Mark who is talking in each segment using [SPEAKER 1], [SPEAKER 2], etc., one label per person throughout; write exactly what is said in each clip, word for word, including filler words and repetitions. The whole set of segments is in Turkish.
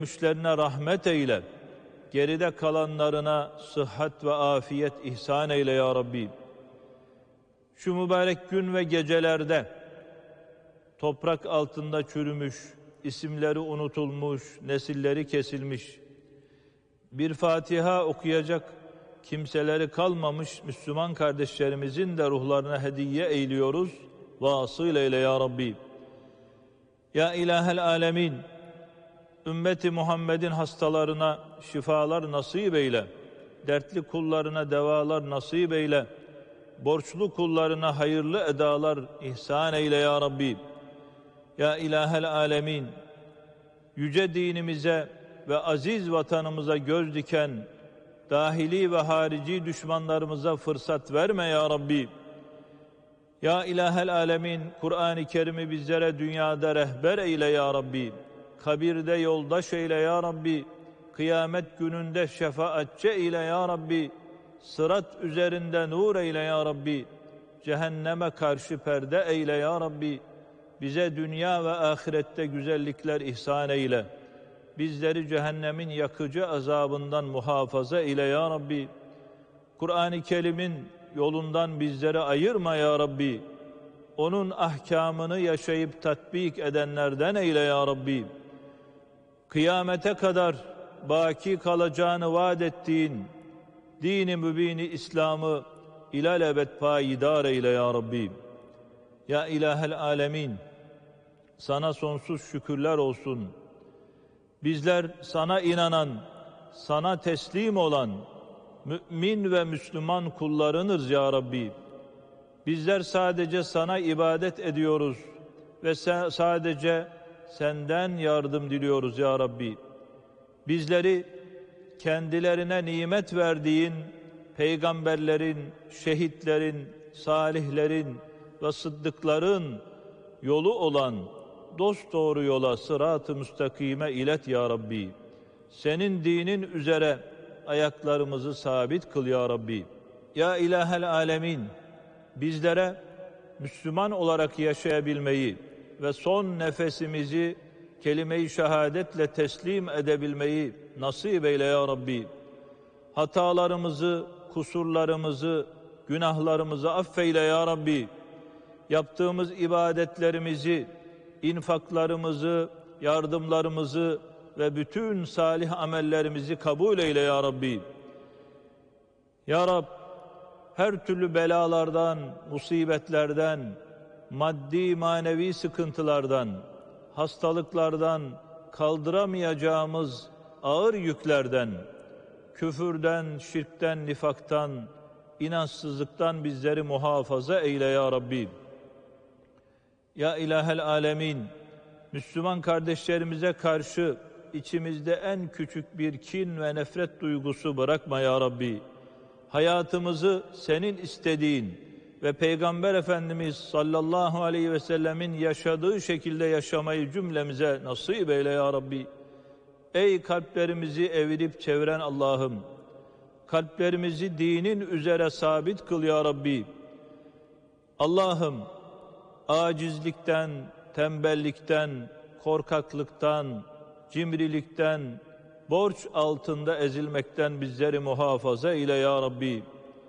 [SPEAKER 1] Müşlerine rahmet eyle, geride kalanlarına sıhhat ve afiyet ihsan eyle ya Rabbi. Şu mübarek gün ve gecelerde toprak altında çürümüş, isimleri unutulmuş, nesilleri kesilmiş, bir Fatiha okuyacak kimseleri kalmamış Müslüman kardeşlerimizin de ruhlarına hediye eyliyoruz. Vasıl eyle ya Rabbi. Ya İlahel Alemin, ümmeti Muhammed'in hastalarına şifalar nasip eyle, dertli kullarına devalar nasip eyle, borçlu kullarına hayırlı edalar ihsan eyle ya Rabbi. Ya İlahel Alemin, yüce dinimize ve aziz vatanımıza göz diken dahili ve harici düşmanlarımıza fırsat verme ya Rabbi. Ya İlahel Alemin, Kur'an-ı Kerim'i bizlere dünyada rehber eyle ya Rabbi. Kabirde yoldaş eyle ya Rabbi. Kıyamet gününde şefaatçi eyle ya Rabbi. Sırat üzerinde nur eyle ya Rabbi. Cehenneme karşı perde eyle ya Rabbi. Bize dünya ve ahirette güzellikler ihsan eyle. Bizleri cehennemin yakıcı azabından muhafaza eyle ya Rabbi. Kur'an-ı Kerim'in yolundan bizleri ayırma ya Rabbi. Onun ahkamını yaşayıp tatbik edenlerden eyle ya Rabbi. Kıyamete kadar baki kalacağını vaat ettiğin dini mübini İslam'ı ilelebet payidar eyle ya Rabbi. Ya İlahel Alemin, sana sonsuz şükürler olsun. Bizler sana inanan, sana teslim olan mümin ve Müslüman kullarınız ya Rabbi. Bizler sadece sana ibadet ediyoruz ve sadece senden yardım diliyoruz ya Rabbi. Bizleri kendilerine nimet verdiğin peygamberlerin, şehitlerin, salihlerin ve sıddıkların yolu olan dosdoğru yola, sırat-ı müstakime ilet ya Rabbi. Senin dinin üzere ayaklarımızı sabit kıl ya Rabbi. Ya İlahel Alemin, bizlere Müslüman olarak yaşayabilmeyi ve son nefesimizi kelime-i şehadetle teslim edebilmeyi nasip eyle ya Rabbi. Hatalarımızı, kusurlarımızı, günahlarımızı affeyle ya Rabbi. Yaptığımız ibadetlerimizi, infaklarımızı, yardımlarımızı ve bütün salih amellerimizi kabul eyle ya Rabbi. Ya Rab, her türlü belalardan, musibetlerden, maddi manevi sıkıntılardan, hastalıklardan, kaldıramayacağımız ağır yüklerden, küfürden, şirkten, nifaktan, inançsızlıktan bizleri muhafaza eyle ya Rabbi. Ya İlahel Alemin, Müslüman kardeşlerimize karşı içimizde en küçük bir kin ve nefret duygusu bırakma ya Rabbi. Hayatımızı senin istediğin ve Peygamber Efendimiz sallallahu aleyhi ve sellemin yaşadığı şekilde yaşamayı cümlemize nasip eyle ya Rabbi. Ey kalplerimizi evirip çeviren Allah'ım, kalplerimizi dinin üzere sabit kıl ya Rabbi. Allah'ım, acizlikten, tembellikten, korkaklıktan, cimrilikten, borç altında ezilmekten bizleri muhafaza eyle ya Rabbi.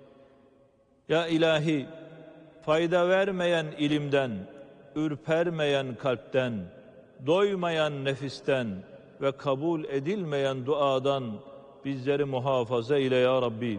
[SPEAKER 1] Ya ilahi, fayda vermeyen ilimden, ürpermeyen kalpten, doymayan nefisten ve kabul edilmeyen duadan bizleri muhafaza eyle ya Rabbi.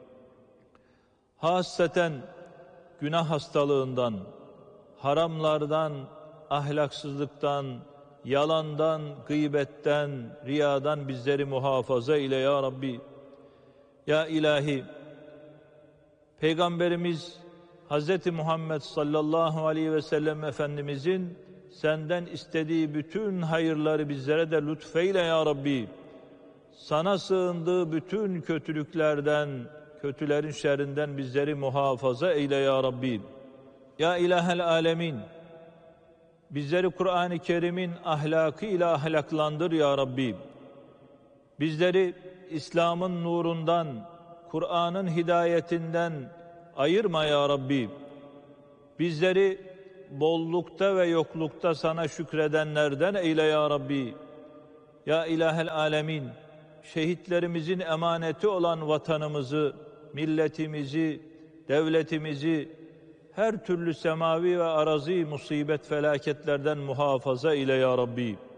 [SPEAKER 1] Hasreten günah hastalığından, haramlardan, ahlaksızlıktan, yalandan, gıybetten, riyadan bizleri muhafaza eyle ya Rabbi. Ya ilahi, Peygamberimiz Hazreti Muhammed sallallahu aleyhi ve sellem Efendimizin senden istediği bütün hayırları bizlere de lütfeyle ya Rabbi. Sana sığındığı bütün kötülüklerden, kötülerin şerrinden bizleri muhafaza eyle ya Rabbi. Ya İlahel Alemin, bizleri Kur'an-ı Kerim'in ahlakıyla ahlaklandır ya Rabbi. Bizleri İslam'ın nurundan, Kur'an'ın hidayetinden ayırma ya Rabbi. Bizleri bollukta ve yoklukta sana şükredenlerden eyle ya Rabbi. Ya ilahel alemin, şehitlerimizin emaneti olan vatanımızı, milletimizi, devletimizi her türlü semavi ve arazi musibet felaketlerden muhafaza ile ya Rabbi.